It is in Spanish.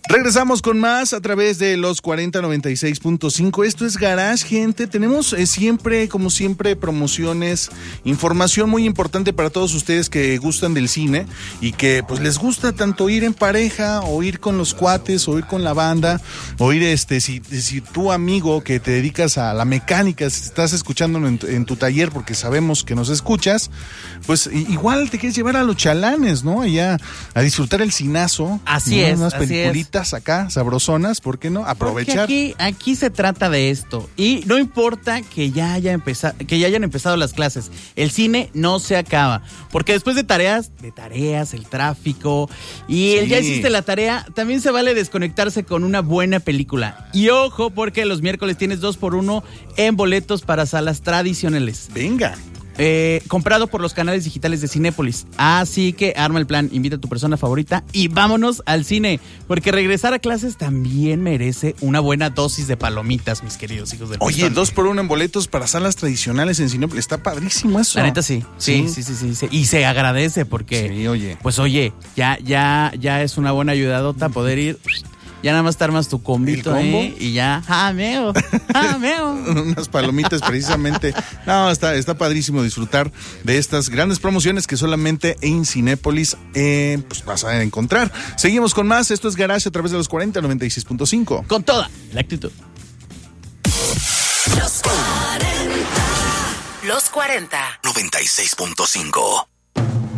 Regresamos con más a través de los 4096.5. Esto es Garage, gente. Tenemos siempre, como siempre, promociones, información muy importante para todos ustedes que gustan del cine y que pues les gusta tanto ir en pareja o ir con los cuates o ir con la banda o ir si tu amigo que te dedicas a la mecánica, si estás escuchándolo en tu taller porque sabemos que nos escuchas, pues igual te quieres llevar a los chalanes, ¿no? Allá a disfrutar el cinazo. Así es, unas así peliculitas acá, sabrosonas, ¿por qué no? Aprovechar. Porque aquí se trata de esto. Y no importa que ya hayan empezado las clases. El cine no se acaba. Porque después de tareas, el tráfico y el ya hiciste la tarea, también se vale desconectarse con una buena película. Y ojo, porque los miércoles tienes 2x1 en boletos para salas tradicionales. Venga. Comprado por los canales digitales de Cinépolis. Así que arma el plan, invita a tu persona favorita y vámonos al cine. Porque regresar a clases también merece una buena dosis de palomitas, mis queridos hijos del Oye, pistón. 2x1 en boletos para salas tradicionales en Cinépolis. Está padrísimo eso. La neta sí. Sí. Y se agradece porque, sí, oye. Pues oye, ya es una buena ayudadota poder ir. Ya nada más te armas tu combito y ya, ¡ameo! Unas palomitas precisamente. No, está padrísimo disfrutar de estas grandes promociones que solamente en Cinépolis pues vas a encontrar. Seguimos con más. Esto es Garage a través de los 4096.5. Con toda la actitud. Los 40. 96.5.